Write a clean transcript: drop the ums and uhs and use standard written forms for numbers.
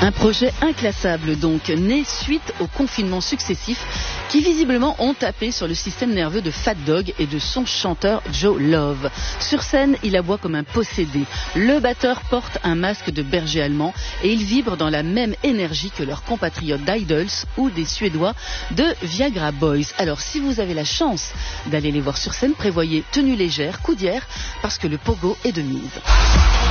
Un projet inclassable donc, né suite aux confinements successifs qui visiblement ont tapé sur le système nerveux de Fat Dog et de son chanteur Joe Love. Sur scène, il aboie comme un possédé. Le batteur porte un masque de berger allemand et il vibre dans la même énergie que leurs compatriotes d'Idols ou des Suédois de Viagra Boys. Alors si vous avez la chance d'aller les voir sur scène, prévoyez tenue légère, coudière, parce que le pogo est de mise.